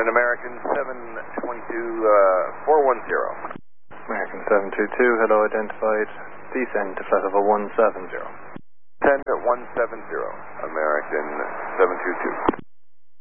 American 722, 410. American 722, hello, identified. Descend to flight level 170. 10 at 170, American 722.